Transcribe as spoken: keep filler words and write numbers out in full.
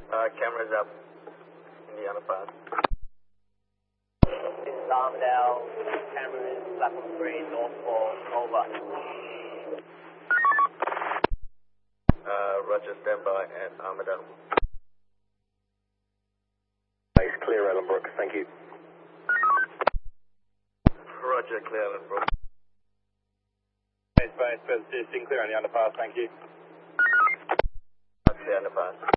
Uh, cameras up in the underpass. This is Armadale, cameras, Clapham Green, North four, over. Uh, Roger, standby at Armadale. Base clear, Ellenbrook, thank you. Roger, clear Ellenbrook. Base, base, base, clear on the underpass, thank you. Clear underpass.